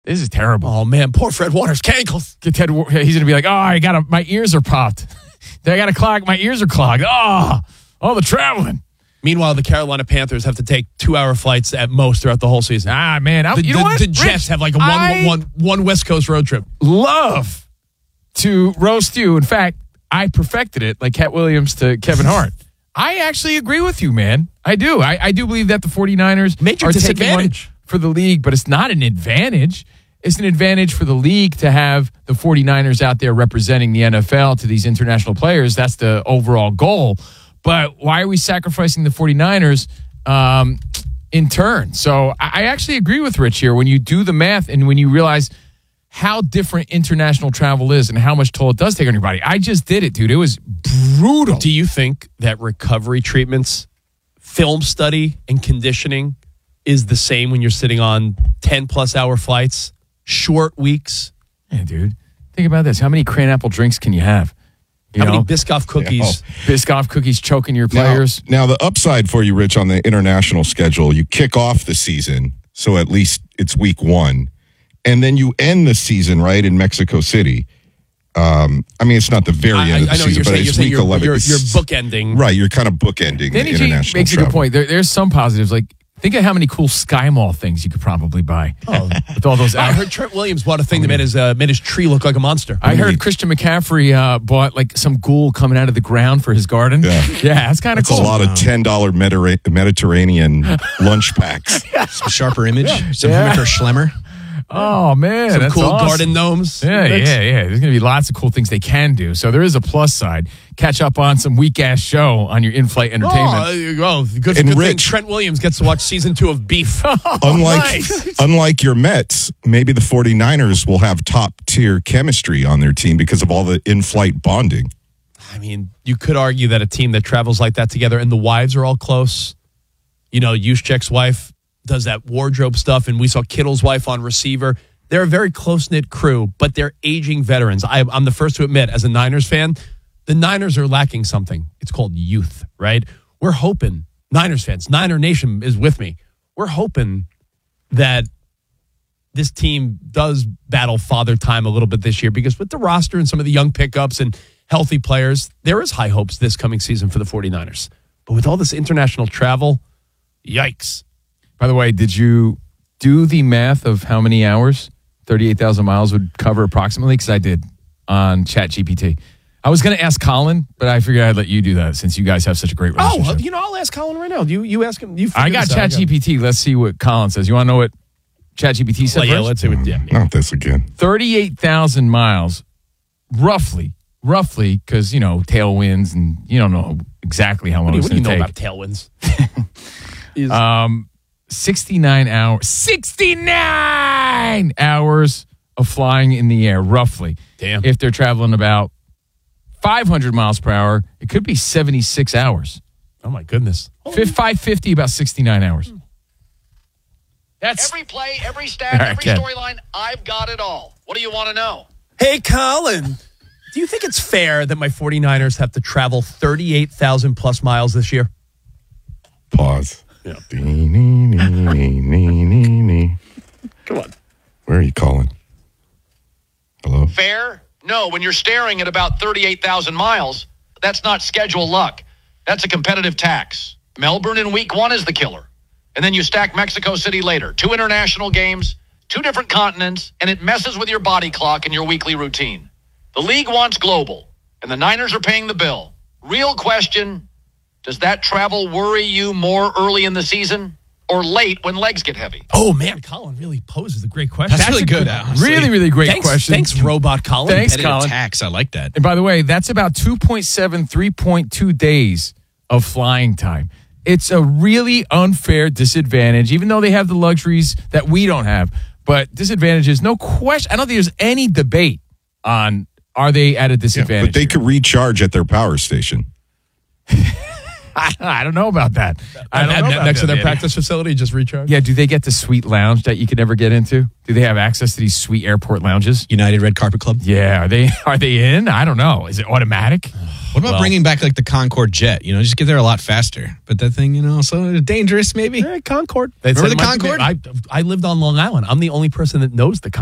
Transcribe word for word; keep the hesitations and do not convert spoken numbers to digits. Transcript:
This is terrible. Oh, man, poor Fred Warner's cankles. Get Ted, he's going to be like, oh, I got to, my ears are popped. I got to clog, my ears are clogged. Oh, all the traveling. Meanwhile, the Carolina Panthers have to take two-hour flights at most throughout the whole season. Ah, man. I, The, you the, know what? the Jets Rich, have like a one, I one, one West Coast road trip. love to roast you. In fact, I perfected it like Cat Williams to Kevin Hart. I actually agree with you, man. I do. I, I do believe that the 49ers Major are taking one disadvantage. for the league, but it's not an advantage. It's an advantage for the league to have the 49ers out there representing the N F L to these international players. That's the overall goal. But why are we sacrificing the 49ers um, in turn? So I, I actually agree with Rich here. When you do the math and when you realize how different international travel is and how much toll it does take on your body. I just did it, dude. It was brutal. Do you think that recovery treatments, film study, and conditioning is the same when you're sitting on ten-plus hour flights, short weeks? Yeah, dude. Think about this. How many crane apple drinks can you have? You How know, many Biscoff cookies? Biscoff cookies choking your Now, players. now, the upside for you, Rich, on the international schedule, you kick off the season, so at least it's week one, and then you end the season, right, in Mexico City. Um, I mean, it's not the very I, end of the I know season, you're but saying, you're, it's saying week you're, eleven. you're, you're It's- bookending. Right, you're kind of bookending Then the he international makes a travel. good point. There, there's some positives. Like, think of how many cool Sky Mall things you could probably buy. Oh. With all those. I heard Trent Williams bought a thing that made his, uh, made his tree look like a monster. I heard Christian McCaffrey uh, bought like some ghoul coming out of the ground for his garden. Yeah. yeah, that's kind of It's cool. a lot of ten dollars Mediterra- Mediterranean lunch packs. Some sharper image, some Yeah. Himmiker Schlemmer. Oh man, Some that's cool awesome. garden gnomes. Yeah, yeah, yeah. There's going to be lots of cool things they can do. So there is a plus side. Catch up on some weak ass show on your in-flight entertainment. Oh, there you go. Good, And good thing Rich- Trent Williams gets to watch season two of Beef. Unlike nice. unlike your Mets, maybe the 49ers will have top-tier chemistry on their team because of all the in-flight bonding. I mean, you could argue that a team that travels like that together and the wives are all close. You know, Juszczyk's wife does that wardrobe stuff, and we saw Kittle's wife on receiver. They're a very close-knit crew, but they're aging veterans. I, I'm the first to admit, as a Niners fan, the Niners are lacking something. It's called youth, right? We're hoping, Niners fans, Niner Nation is with me. We're hoping that this team does battle father time a little bit this year because with the roster and some of the young pickups and healthy players, there is high hopes this coming season for the 49ers. But with all this international travel, yikes. By the way, did you do the math of how many hours thirty-eight thousand miles would cover approximately? Because I did on ChatGPT. I was going to ask Colin, but I figured I'd let you do that since you guys have such a great Oh, relationship. you know, I'll ask Colin right now. You you ask him. You I got figure this out. ChatGPT. Let's see what Colin says. You want to know what ChatGPT said Well, yeah, first? let's see what. Yeah, yeah. Not this again. thirty-eight thousand miles, roughly, roughly, because, you know, tailwinds and you don't know exactly how long What do you, it's what do you going know to take. about tailwinds? Is- Um, sixty-nine hours, sixty-nine hours of flying in the air, roughly. Damn. If they're traveling about five hundred miles per hour, it could be seventy-six hours. oh, my goodness. five fifty, about sixty-nine hours. That's Every play, every stat, All right, every Ken. storyline, I've got it all. What do you want to know? Hey, Colin, do you think it's fair that my 49ers have to travel thirty-eight thousand plus miles this year? Pause. Yeah. Come on. Where are you calling? Hello? Fair? No, when you're staring at about thirty-eight thousand miles, that's not schedule luck. That's a competitive tax. Melbourne in week one is the killer. And then you stack Mexico City later. Two international games, two different continents, and it messes with your body clock and your weekly routine. The league wants global, and the Niners are paying the bill. Real question, does that travel worry you more early in the season or late when legs get heavy? Oh, man, Colin really poses a great question. That's really a good, honestly. really, really great thanks, question. Thanks, Robot Colin. Thanks, Competitive Colin. tax. I like that. And by the way, that's about two point seven, three point two days of flying time. It's a really unfair disadvantage, even though they have the luxuries that we don't have. But disadvantages, no question. I don't think there's any debate on are they at a Yeah, disadvantage. but they here. could recharge at their power station. I don't know about that. I don't And know ne- about next that, to their Manny. practice facility, just recharge. Yeah, do they get the sweet lounge that you could never get into? Do they have access to these sweet airport lounges? United Red Carpet Club. Yeah, are they are they in? I don't know. Is it automatic? What about Well- bringing back like the Concorde jet? You know, just get there a lot faster. But that thing, you know, so dangerous maybe. Yeah, Concord. Remember the Concord? I, I lived on Long Island. I'm the only person that knows the Concord.